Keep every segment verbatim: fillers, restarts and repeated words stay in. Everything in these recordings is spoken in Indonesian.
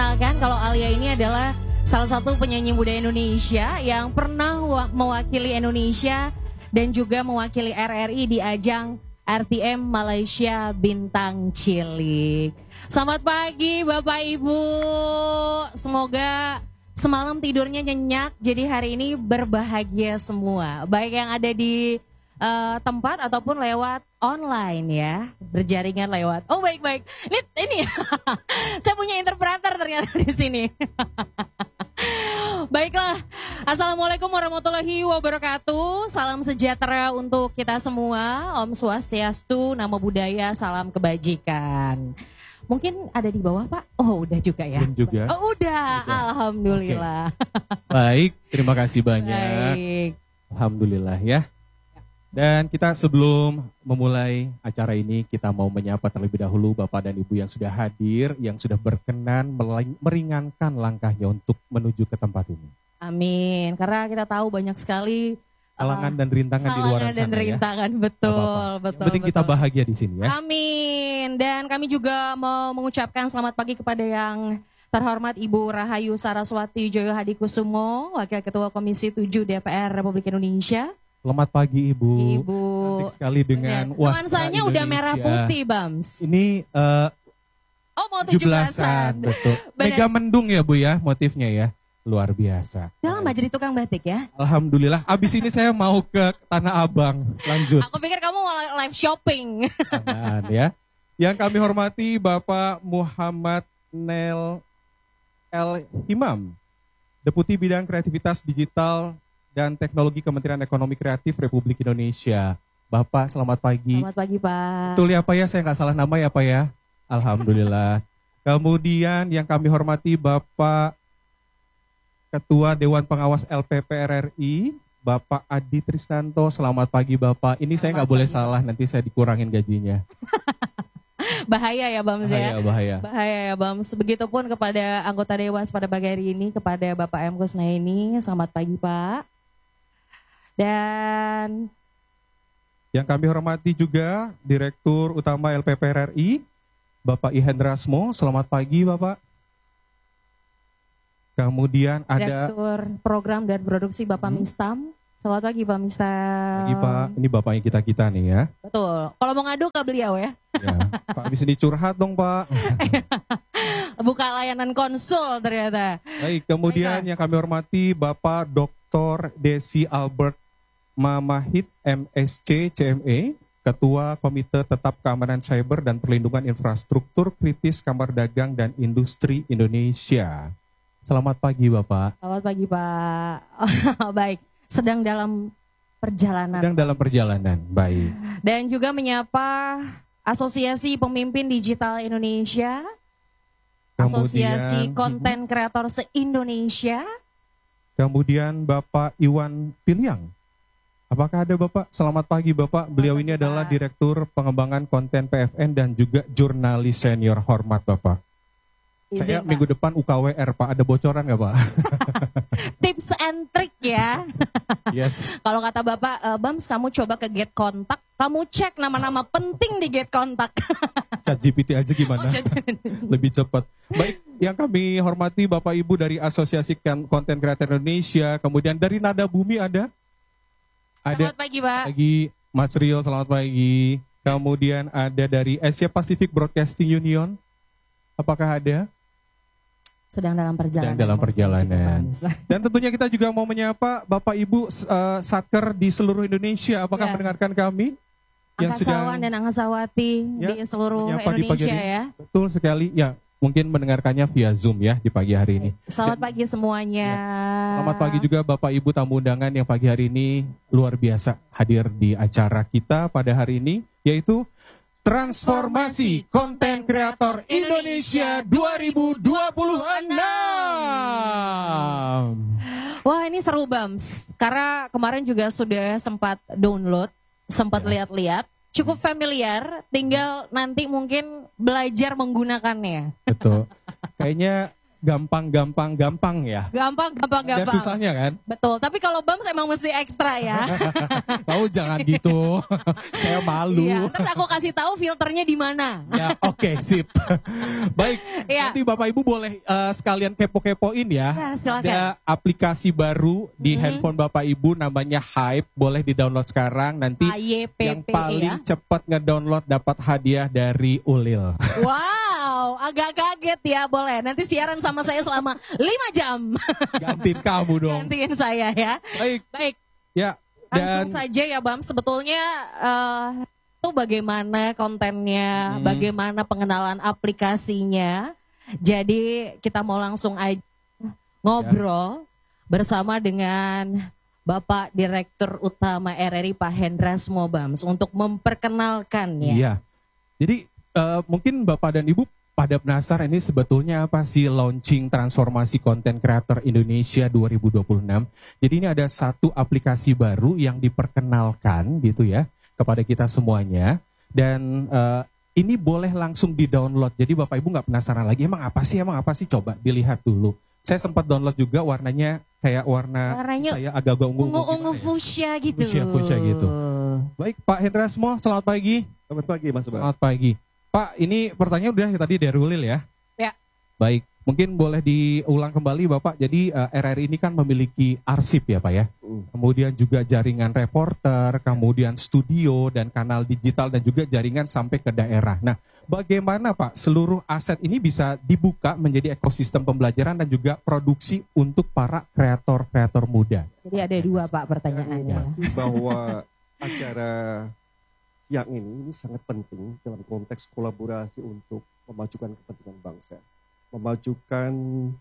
perkenalkan kalau Alia ini adalah salah satu penyanyi muda Indonesia yang pernah mewakili Indonesia dan juga mewakili R R I di ajang R T M Malaysia Bintang Cilik. Selamat pagi Bapak Ibu, semoga semalam tidurnya nyenyak, jadi hari ini berbahagia semua. Baik yang ada di uh, tempat ataupun lewat online ya, berjaringan lewat. Oh baik-baik, ini, ini saya punya interpreter ternyata di sini. Baiklah, Assalamualaikum warahmatullahi wabarakatuh. Salam sejahtera untuk kita semua. Om Swastiastu, Namo Buddhaya, salam kebajikan. Mungkin ada di bawah Pak? Oh udah juga ya? Belum juga. Oh udah, juga. Alhamdulillah. Okay. Baik, terima kasih banyak. Baik. Alhamdulillah ya. Dan kita sebelum memulai acara ini, kita mau menyapa terlebih dahulu Bapak dan Ibu yang sudah hadir, yang sudah berkenan meringankan langkahnya untuk menuju ke tempat ini. Amin, karena kita tahu banyak sekali halangan dan rintangan di luar sana dan rintangan, ya. Betul, Apa-apa. betul. Yang penting betul. kita bahagia di sini ya. Amin. Dan kami juga mau mengucapkan selamat pagi kepada yang terhormat Ibu Rahayu Saraswati Joyo Hadikusumo, Wakil Ketua Komisi tujuh D P R Republik Indonesia. Selamat pagi Ibu. Ibu. Cantik sekali dengan wastra nuansanya udah merah putih, Bams. Ini uh, oh mau tujuh belasan. Betul. Mega mendung ya Bu ya motifnya ya. Luar biasa. Udah lama jadi tukang batik ya? Alhamdulillah. Abis ini saya mau ke Tanah Abang. Lanjut. Aku pikir kamu mau live shopping. Jangan ya. Yang kami hormati Bapak Muhammad Nel L. Himam, Deputi Bidang Kreativitas Digital dan Teknologi Kementerian Ekonomi Kreatif Republik Indonesia. Bapak selamat pagi. Selamat pagi Pak. Betul ya Pak ya, saya nggak salah nama ya Pak ya. Alhamdulillah. Kemudian yang kami hormati Bapak Ketua Dewan Pengawas L P P R R I, Bapak Adi Trisnanto. Selamat pagi Bapak. Ini selamat saya nggak boleh salah, nanti saya dikurangin gajinya. Bahaya ya Bams ya. Bahaya, bahaya. Bahaya ya Bams. Begitupun kepada anggota Dewas pada pagi hari ini, kepada Bapak M. Kusnaini. Selamat pagi Pak. Dan yang kami hormati juga Direktur Utama L P P R R I, Bapak Ihendrasmo. Selamat pagi Bapak. Kemudian ada Direktur Program dan Produksi Bapak hmm. Mistam. Selamat pagi Pak Mistam. Pagi Pak, ini bapaknya kita-kita nih ya. Betul, kalau mau ngadu ke beliau ya. Ya Pak bisa dicurhat dong Pak. Buka layanan konsul ternyata. Baik, kemudian Baiklah. Yang kami hormati Bapak Doktor Desi Albert Mamahit M S-C C M E, Ketua Komite Tetap Keamanan Cyber dan Perlindungan Infrastruktur Kritis Kamar Dagang dan Industri Indonesia. Selamat pagi Bapak. Selamat pagi Pak. Baik. Sedang dalam perjalanan. Sedang dalam perjalanan, baik. Dan juga menyapa Asosiasi Pemimpin Digital Indonesia, kemudian, Asosiasi Konten Kreator se-Indonesia. Kemudian Bapak Iwan Piliang. Apakah ada Bapak? Selamat pagi Bapak. Beliau Selamat ini pagi, adalah Pak. Direktur Pengembangan Konten P F N dan juga Jurnalis Senior. Hormat Bapak. Izin, Saya Pak. Minggu depan U K W R Pak, ada bocoran nggak Pak? Tips and trick ya. Yes. Kalau kata Bapak, e, Bams kamu coba ke Get Kontak, kamu cek nama-nama penting di Get Kontak. Chat G P T aja gimana? Oh, lebih cepat. Baik, yang kami hormati Bapak Ibu dari Asosiasi Konten Kreator Indonesia, kemudian dari Nada Bumi ada? Ada. Selamat pagi Pak. Pagi Mas Rio, selamat pagi. Kemudian ada dari Asia Pacific Broadcasting Union. Apakah ada? Sedang dalam perjalanan. Sedang dalam perjalanan. Dan tentunya kita juga mau menyapa Bapak Ibu uh, Satker di seluruh Indonesia. Apakah ya. mendengarkan kami? Yang Angkasawan dan Angkasawati ya, di seluruh Indonesia ya. Betul sekali. Ya, mungkin mendengarkannya via Zoom ya di pagi hari ini. Selamat dan, pagi semuanya. Ya. Selamat pagi juga Bapak Ibu tamu undangan yang pagi hari ini luar biasa hadir di acara kita pada hari ini, yaitu Transformasi Konten Kreator Indonesia dua ribu dua puluh enam. Wah ini seru Bams, karena kemarin juga sudah sempat download, sempat ya. lihat-lihat, cukup familiar, tinggal nanti mungkin belajar menggunakannya. Betul, kayaknya gampang, gampang, gampang ya. Gampang, gampang, Ada gampang. susahnya kan? Betul, tapi kalau Bams emang mesti ekstra ya. Tahu jangan gitu. Saya malu. Iya, terus aku kasih tahu filternya di mana. Ya, oke, sip. Baik, Iya. nanti Bapak Ibu boleh eh, sekalian kepo-kepoin ya. Ya, silakan. Ada aplikasi baru di Hmm. handphone Bapak Ibu namanya Hype, boleh di-download sekarang. Nanti A Y P P yang paling ya. cepat ngedownload dapat hadiah dari Ulil. Wow, agak kaget ya, boleh. Nanti siaran sama saya selama lima jam. Gantiin kamu dong. Gantiin saya ya. Baik, Baik, ya. Dan langsung saja ya Bam. Sebetulnya eh, itu bagaimana kontennya, Hmm. bagaimana pengenalan aplikasinya. Jadi kita mau langsung aja ngobrol bersama dengan Bapak Direktur Utama R R I Pak Hendrasmo Bams untuk memperkenalkannya. Iya. Jadi eh, mungkin Bapak dan Ibu pada penasaran ini sebetulnya apa sih launching transformasi konten kreator Indonesia dua ribu dua puluh enam. Jadi ini ada satu aplikasi baru yang diperkenalkan gitu ya kepada kita semuanya. Dan eh, ini boleh langsung di-download. Jadi Bapak Ibu nggak penasaran lagi, emang apa sih, emang apa sih? Coba dilihat dulu. Saya sempat download juga, warnanya kayak warna Warnanya kayak agak-agak ungu-ungu. ungu-ungu gimana ya? fuchsia gitu. Fuchsia, fuchsia gitu. Baik, Pak Hendrasmo, selamat pagi. Selamat pagi Mas Bang. Selamat pagi. Pak, ini pertanyaan udah tadi dari Ulil ya? Ya. Baik, mungkin boleh diulang kembali Bapak. Jadi uh, R R I ini kan memiliki arsip ya Pak ya? Hmm. Kemudian juga jaringan reporter, kemudian studio dan kanal digital dan juga jaringan sampai ke daerah. Nah, bagaimana Pak seluruh aset ini bisa dibuka menjadi ekosistem pembelajaran dan juga produksi untuk para kreator-kreator muda? Jadi ada dua Pak pertanyaannya. Yang pasti bahwa acara siang ini, ini sangat penting dalam konteks kolaborasi untuk memajukan kepentingan bangsa. Memajukan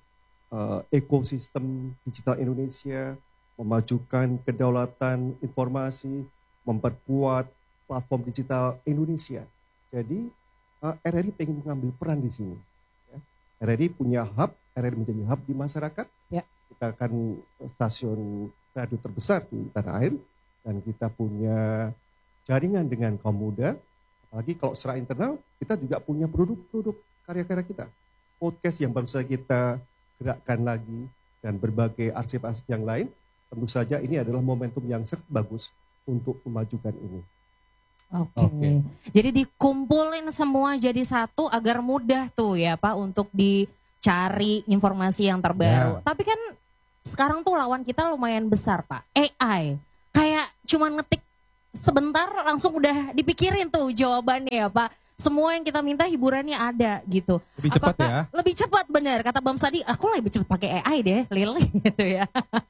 uh, ekosistem digital Indonesia, memajukan kedaulatan informasi, memperkuat platform digital Indonesia. Jadi uh, R R I ingin mengambil peran di sini. Ya. R R I punya hub, R R I menjadi hub di masyarakat. Ya. Kita akan stasiun radio terbesar di tanah air dan kita punya jaringan dengan kaum muda. Apalagi kalau secara internal kita juga punya produk-produk karya-karya kita. Podcast yang baru saja kita gerakkan lagi dan berbagai arsip-arsip yang lain. Tentu saja ini adalah momentum yang sangat bagus untuk memajukan ini. Oke. Oke. Jadi dikumpulin semua jadi satu agar mudah tuh ya Pak untuk dicari informasi yang terbaru. Ya. Tapi kan sekarang tuh lawan kita lumayan besar Pak. A I. Kayak cuma ngetik sebentar langsung udah dipikirin tuh jawabannya ya Pak. Semua yang kita minta hiburannya ada gitu. Lebih cepat Apakah- ya? Lebih cepat benar. Kata Bams tadi, aku lebih cepat pakai A I deh, Lil gitu ya.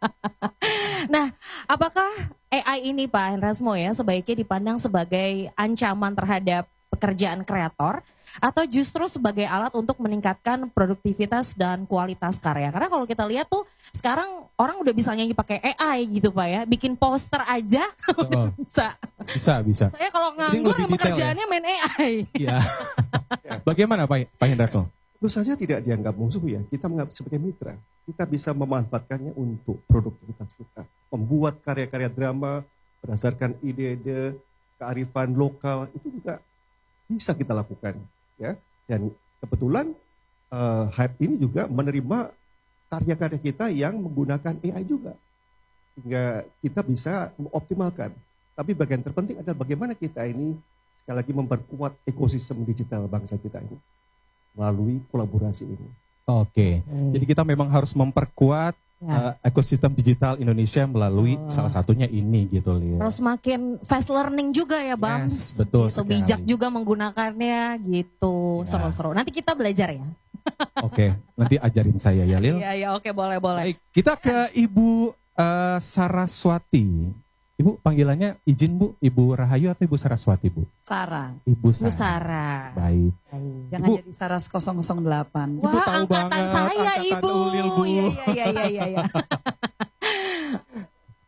Nah, apakah A I ini Pak Hendrasmo ya sebaiknya dipandang sebagai ancaman terhadap pekerjaan kreator atau justru sebagai alat untuk meningkatkan produktivitas dan kualitas karya? Karena kalau kita lihat tuh sekarang orang udah bisa nyanyi pakai A I gitu Pak ya, bikin poster aja Oh, bisa. bisa, bisa. Saya kalau Ini nganggur lebih ya detail pekerjaannya main A I. Iya. Bagaimana Pak, Pak Hendrasmo? Tentu saja tidak dianggap musuh ya, kita menganggap sebagai mitra. Kita bisa memanfaatkannya untuk produktivitas kita. Membuat karya-karya drama berdasarkan ide-ide, kearifan lokal, itu juga bisa kita lakukan. Ya. Dan kebetulan uh, Hype ini juga menerima karya-karya kita yang menggunakan A I juga. Sehingga kita bisa mengoptimalkan. Tapi bagian terpenting adalah bagaimana kita ini sekali lagi memperkuat ekosistem digital bangsa kita ini melalui kolaborasi ini. Oke, jadi kita memang harus memperkuat Ya. uh, ekosistem digital Indonesia melalui Oh. salah satunya ini gitu Lil. Terus makin fast learning juga ya Bams. Yes, betul Gitu, sekali. bijak juga menggunakannya gitu. Ya. Seru-seru. Nanti kita belajar ya. Oke, nanti ajarin saya ya Lil. Iya, iya, oke, boleh, boleh. Baik, kita ke Ibu uh, Saraswati. Ibu panggilannya izin Bu, Ibu Rahayu atau Ibu Saraswati Bu? Sarah. Ibu Bu Saras. Sarah. Baik. Jangan Ibu. jadi Saras nol nol delapan. Ibu Wah, tahu angkatan banget, saya angkatan Ibu. Ulil, Bu. Iya, iya, iya, iya, iya.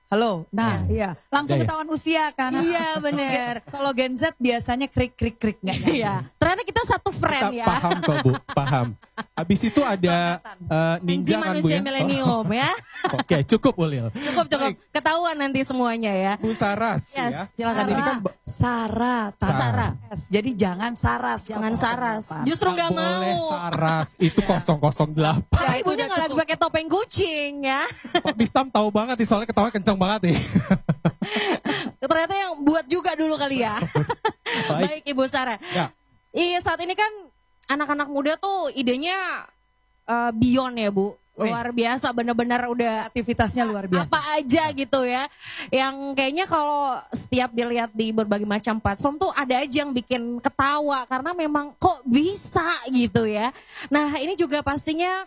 Halo. Nah, iya. Langsung Ya, ya. ketahuan usia kan. Iya bener. Kalau Gen Z biasanya krik-krik-krik nggak nyambung. Iya. Ternyata kita satu friend Kita ya. paham kok Bu, paham. Habis itu ada eh, Benci ninja kan Bu manusia ya. milenium ya. Oh, Oke, cukup Ulil. Cukup cukup. Ketahuan nanti semuanya ya. Bu Saras Yes, ya. silakan. Ini kan ba- Sarah. Sarah. S. Jadi jangan Saras. Jangan nol nol saras. delapan. Justru nggak boleh mau. Saras, itu nol nol delapan. Ah, ibunya nggak lagi pakai topeng kucing ya. Pak Bistam tahu banget nih soalnya ketawa kencang banget nih. Ternyata yang buat juga dulu kali ya. Baik. Baik Ibu Sarah. Ya. Iya saat ini kan anak-anak muda tuh idenya eh, beyond ya Bu. Luar biasa bener-bener udah Aktivitasnya luar biasa. apa aja gitu ya. Yang kayaknya kalau setiap dilihat di berbagai macam platform tuh ada aja yang bikin ketawa. Karena memang kok bisa gitu ya. Nah ini juga pastinya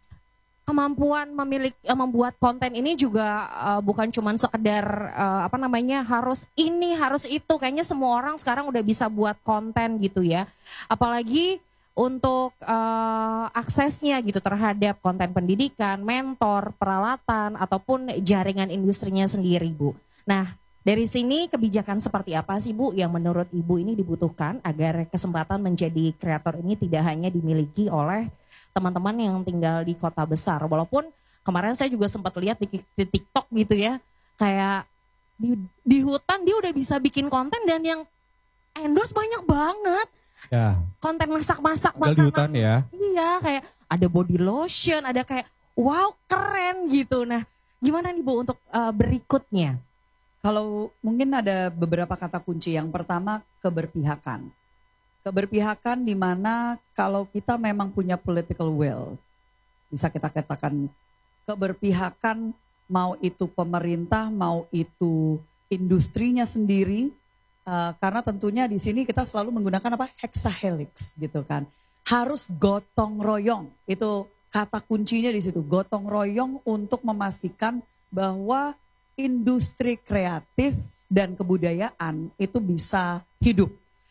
kemampuan memiliki eh, membuat konten ini juga eh, bukan cuman sekedar eh, apa namanya harus ini harus itu. Kayaknya semua orang sekarang udah bisa buat konten gitu ya. Apalagi untuk eh, aksesnya gitu terhadap konten pendidikan, mentor, peralatan ataupun jaringan industrinya sendiri, Bu. Nah, dari sini kebijakan seperti apa sih, Bu, yang menurut Ibu ini dibutuhkan agar kesempatan menjadi kreator ini tidak hanya dimiliki oleh teman-teman yang tinggal di kota besar. Walaupun kemarin saya juga sempat lihat di, di TikTok gitu ya, kayak di, di hutan dia udah bisa bikin konten dan yang endorse banyak banget. Ya, Konten masak-masak tinggal di hutan makanan. ya. Iya, kayak ada body lotion, ada kayak wow keren gitu. Nah, gimana nih Bu untuk uh, berikutnya? Kalau mungkin ada beberapa kata kunci. Yang pertama keberpihakan. Keberpihakan di mana kalau kita memang punya political will, bisa kita katakan keberpihakan mau itu pemerintah, mau itu industrinya sendiri. Uh, karena tentunya di sini kita selalu menggunakan apa hexahelix gitu kan, harus gotong royong, itu kata kuncinya di situ, gotong royong untuk memastikan bahwa industri kreatif dan kebudayaan itu bisa hidup.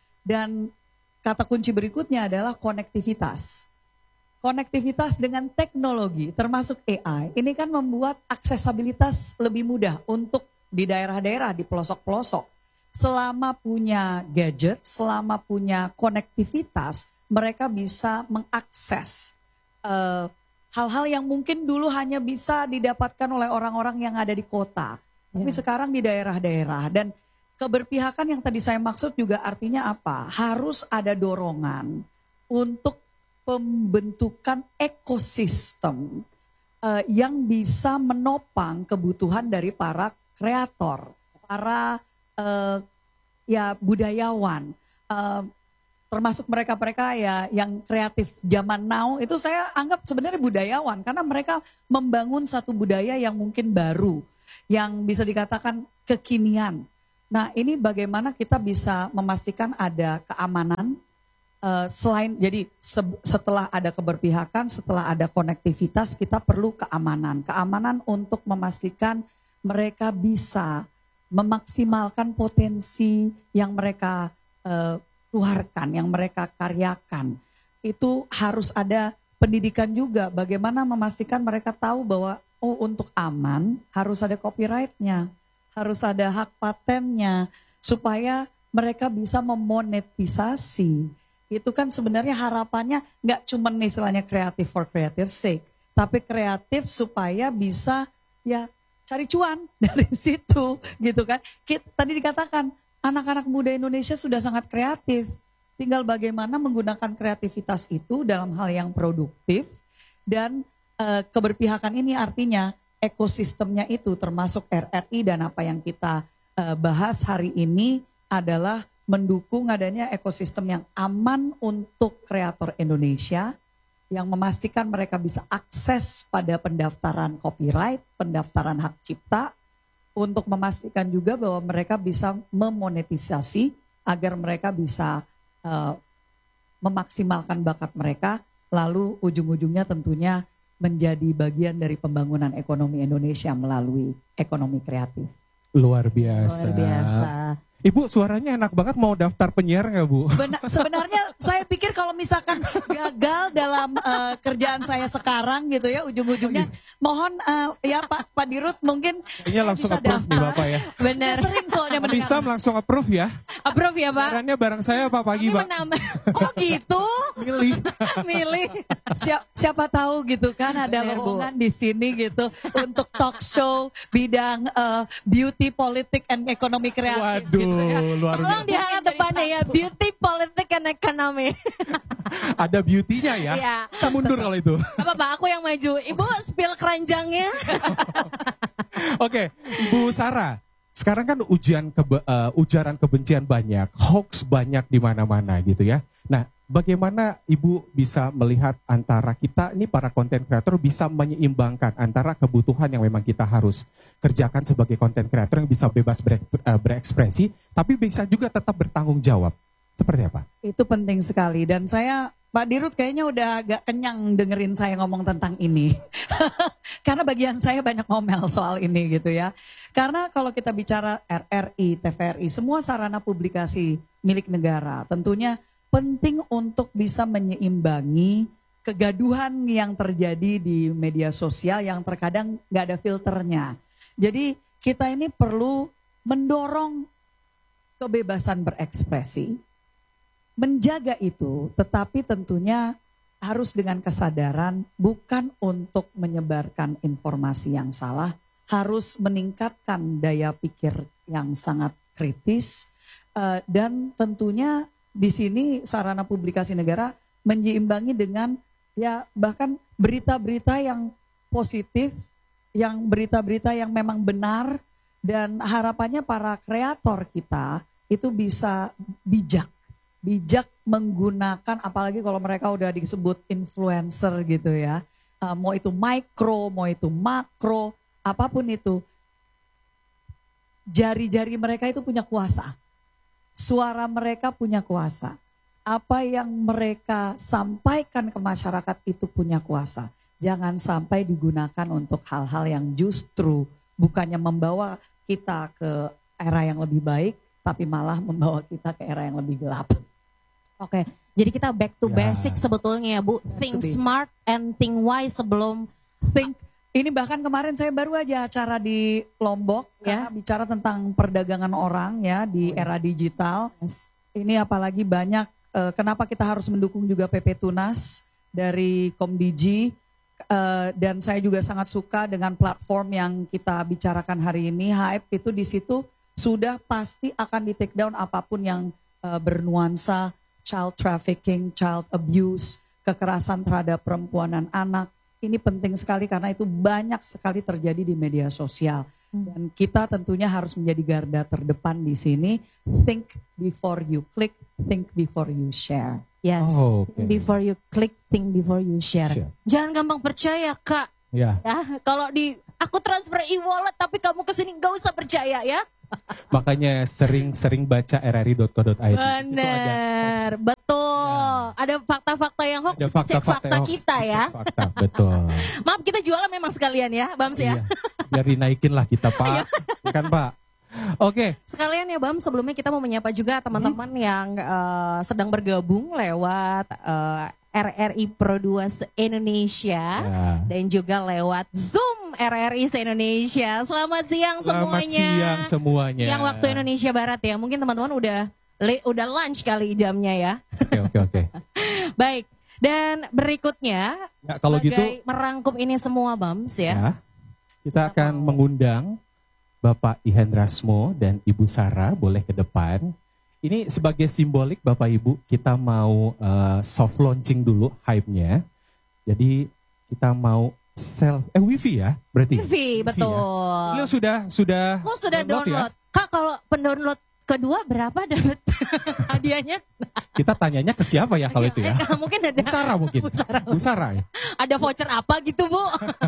Dan kata kunci berikutnya adalah konektivitas. Konektivitas dengan teknologi termasuk A I ini kan membuat aksesabilitas lebih mudah untuk di daerah-daerah, di pelosok-pelosok. Selama punya gadget, selama punya konektivitas, mereka bisa mengakses uh, hal-hal yang mungkin dulu hanya bisa didapatkan oleh orang-orang yang ada di kota. Tapi Ya. sekarang di daerah-daerah. Dan keberpihakan yang tadi saya maksud juga artinya apa? Harus ada dorongan untuk pembentukan ekosistem uh, yang bisa menopang kebutuhan dari para kreator, para Uh, ya budayawan, uh, termasuk mereka-mereka ya yang kreatif zaman now itu saya anggap sebenarnya budayawan karena mereka membangun satu budaya yang mungkin baru, yang bisa dikatakan kekinian. Nah ini bagaimana kita bisa memastikan ada keamanan uh, selain jadi se- setelah ada keberpihakan, setelah ada konektivitas kita perlu keamanan, keamanan untuk memastikan mereka bisa memaksimalkan potensi yang mereka uh, keluarkan, yang mereka karyakan. Itu harus ada pendidikan juga, bagaimana memastikan mereka tahu bahwa oh untuk aman harus ada copyright-nya, harus ada hak patennya, supaya mereka bisa memonetisasi. Itu kan sebenarnya harapannya nggak cuma istilahnya kreatif for creative sake, tapi kreatif supaya bisa ya cari cuan dari situ gitu kan. Kita, tadi dikatakan anak-anak muda Indonesia sudah sangat kreatif. Tinggal bagaimana menggunakan kreativitas itu dalam hal yang produktif. Dan e, keberpihakan ini artinya ekosistemnya itu termasuk R R I dan apa yang kita e, bahas hari ini adalah mendukung adanya ekosistem yang aman untuk kreator Indonesia, yang memastikan mereka bisa akses pada pendaftaran copyright, pendaftaran hak cipta, untuk memastikan juga bahwa mereka bisa memonetisasi agar mereka bisa uh, memaksimalkan bakat mereka, lalu ujung-ujungnya tentunya menjadi bagian dari pembangunan ekonomi Indonesia melalui ekonomi kreatif. Luar biasa. Luar biasa. Ibu suaranya enak banget, mau daftar penyiar nggak Bu? Benar, sebenarnya saya pikir kalau misalkan gagal dalam uh, kerjaan saya sekarang gitu ya, ujung-ujungnya mohon uh, ya Pak Pak Dirut mungkin Kayaknya langsung bisa approve nih daftar. Bapak ya. Benar. Sudah sering soalnya mendengar. Anistam langsung approve ya. Approve ya Pak. Siarannya bareng saya Pak pagi Ini Pak. menambah. Kok gitu? Milih. Milih. Siap, siapa tahu gitu kan ada Benar, Bu. lowongan di sini gitu untuk talk show bidang uh, beauty, politik, and ekonomi kreatif. Waduh, gitu ya. luar Tolong biasa. dihangat depannya ya, beauty, politik, dan ekonomi. Ada beauty-nya ya. Iya. Kita mundur kalau itu. Apa Pak, aku yang maju. Ibu spill keranjangnya. Oke, Bu Sarah. Sekarang kan ujian kebe, uh, ujaran kebencian banyak, hoax banyak di mana-mana gitu ya. Nah, bagaimana Ibu bisa melihat antara kita ini para konten kreator bisa menyeimbangkan antara kebutuhan yang memang kita harus kerjakan sebagai konten kreator yang bisa bebas ber, uh, berekspresi, tapi bisa juga tetap bertanggung jawab. Seperti apa? Itu penting sekali dan saya Pak Dirut kayaknya udah agak kenyang dengerin saya ngomong tentang ini. Karena bagian saya banyak ngomel soal ini gitu ya. Karena kalau kita bicara R R I, T V R I, semua sarana publikasi milik negara tentunya penting untuk bisa menyeimbangi kegaduhan yang terjadi di media sosial yang terkadang nggak ada filternya. Jadi kita ini perlu mendorong kebebasan berekspresi, menjaga itu, tetapi tentunya harus dengan kesadaran bukan untuk menyebarkan informasi yang salah, harus meningkatkan daya pikir yang sangat kritis, uh, dan tentunya di sini sarana publikasi negara menyeimbangi dengan ya bahkan berita-berita yang positif, yang berita-berita yang memang benar, dan harapannya para kreator kita itu bisa bijak. Bijak menggunakan, apalagi kalau mereka udah disebut influencer gitu ya. Uh, mau itu mikro, mau itu makro, apapun itu. Jari-jari mereka itu punya kuasa. Suara mereka punya kuasa. Apa yang mereka sampaikan ke masyarakat itu punya kuasa. Jangan sampai digunakan untuk hal-hal yang justru bukannya membawa kita ke era yang lebih baik, tapi malah membawa kita ke era yang lebih gelap. Oke, jadi kita back to Ya. basic sebetulnya ya Bu. Back to Think basic. smart and think wise sebelum Think, ini bahkan kemarin saya baru aja acara di Lombok, Ya. karena bicara tentang perdagangan orang ya di era digital. Ini apalagi banyak, eh, kenapa kita harus mendukung juga P P Tunas dari Komdigi. Eh, dan saya juga sangat suka dengan platform yang kita bicarakan hari ini. Hype itu di situ sudah pasti akan di take down apapun yang eh, bernuansa child trafficking, child abuse, kekerasan terhadap perempuan dan anak. Ini penting sekali karena itu banyak sekali terjadi di media sosial. Dan kita tentunya harus menjadi garda terdepan di sini. Think before you click, think before you share. yes, Oh, oke. before you click, think before you share. Share. Jangan gampang percaya Kak. Ya, Ya, kalau di aku transfer e-wallet tapi kamu kesini nggak usah percaya ya. makanya sering-sering baca r r i dot co dot i d. Benar, betul. Ada fakta-fakta yang hoax, Ada cek fakta-fakta fakta yang hoax, kita ya. cek fakta, betul. Maaf kita jualan memang sekalian ya, Bams ya. Iya, biar dinaikin lah kita Pak. Kan Pak. Oke, Sekalian ya Bam, sebelumnya kita mau menyapa juga teman-teman yang eh, sedang bergabung lewat eh, R R I Pro dua se-Indonesia ya. dan juga lewat Zoom R R I se-Indonesia. Selamat siang Selamat semuanya. siang semuanya. Siang waktu Indonesia Barat ya. Mungkin teman-teman udah le- udah lunch kali jamnya ya. Oke, oke, oke. Baik. Dan berikutnya Ya, kalau gitu sebagai merangkum ini semua Bams ya. ya, kita akan mengundang Bapak Ihan Rasmo dan Ibu Sarah boleh ke depan. Ini sebagai simbolik Bapak Ibu, kita mau uh, soft launching dulu hype-nya. Jadi kita mau self eh wifi ya berarti. Wifi, betul. Ya. Beliau sudah sudah Oh sudah download. ya? Kak kalau pendownload kedua berapa dapat hadiahnya? Kita tanyanya ke siapa ya kalau itu ya? Eh, mungkin ada Bu Sarah mungkin. Bu Sarah. Bu Sarah ya. Ada voucher apa gitu Bu?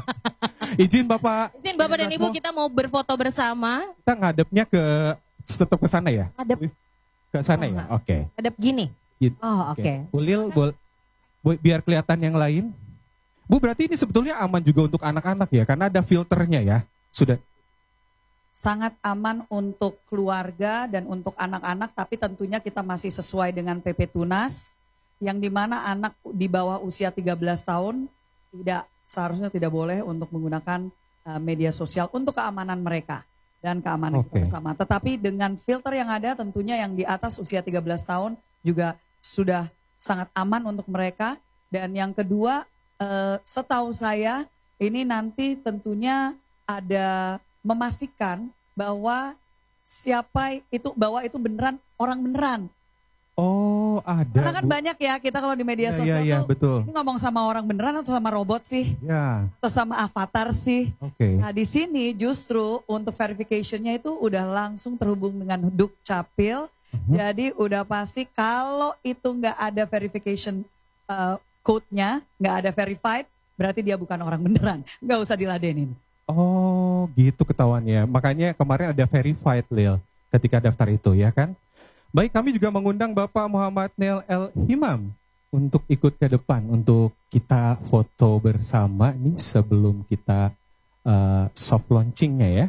Izin Bapak. Izin Bapak dan Ibu Rasmo, kita mau berfoto bersama. kita ngadepnya ke tetap ke sana ya? Adep, Ke sana ya? Oke. adep gini. Gitu. Oh oke. Ulil, bol- bo- biar kelihatan yang lain. Bu berarti ini sebetulnya aman juga untuk anak-anak ya, karena ada filternya ya. Sudah. sangat aman untuk keluarga dan untuk anak-anak, tapi tentunya kita masih sesuai dengan P P Tunas, yang dimana anak di bawah usia tiga belas tahun tidak seharusnya tidak boleh untuk menggunakan uh, media sosial untuk keamanan mereka dan keamanan Oke. kita bersama. Tetapi dengan filter yang ada tentunya yang di atas usia tiga belas tahun juga sudah sangat aman untuk mereka. Dan yang kedua, uh, setahu saya ini nanti tentunya ada memastikan bahwa siapa itu, bahwa itu beneran orang beneran. Oh, ada. Karena kan Bu. banyak ya kita kalau di media Iya, sosial iya, iya, tuh betul. ini ngomong sama orang beneran atau sama robot sih? Ya, Atau sama avatar sih? oke. Nah di sini justru untuk verification-nya itu udah langsung terhubung dengan Dukcapil. Mhm. Jadi udah pasti kalau itu nggak ada verification uh, code-nya, nggak ada verified, berarti dia bukan orang beneran. Nggak usah diladenin. Oh, gitu ketahuannya. Makanya kemarin ada verified, Lil, ketika daftar itu, ya kan? Baik, kami juga mengundang Bapak Muhammad Nel El Himam untuk ikut ke depan, untuk kita foto bersama nih sebelum kita uh, soft launchingnya ya.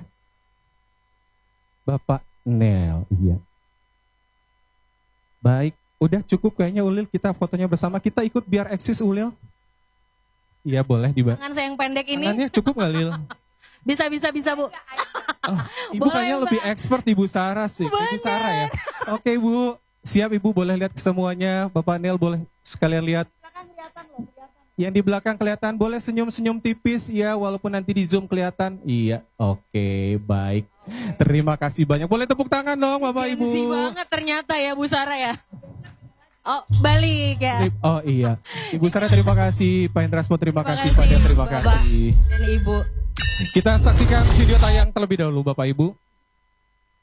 Bapak Nel, iya. Baik, udah cukup kayaknya Ulil, kita fotonya bersama. Kita ikut biar eksis Ulil. Iya boleh dibantu. Tangan saya yang pendek ini Tangannya cukup nggak Lil? bisa bisa bisa Bu. Oh, Ibu Boleh, kayaknya Mbak. lebih expert Ibu Sarah sih. Ibu Sarah ya. Oke Bu, siap Ibu, boleh lihat semuanya. Bapak Nel boleh sekalian lihat. Yang di belakang kelihatan, boleh senyum-senyum tipis ya, walaupun nanti di zoom kelihatan. Iya, oke, baik. Terima kasih banyak. Boleh tepuk tangan dong Bapak Ibu. Gengsi banget ternyata ya Bu Sarah ya. Oh balik ya. Oh iya, Ibu Sarah terima kasih, Pak Hendraspo terima, Terima kasih, kasih, Pak Del terima Bapak kasih. Dan Ibu. Kita saksikan video tayang terlebih dahulu Bapak Ibu.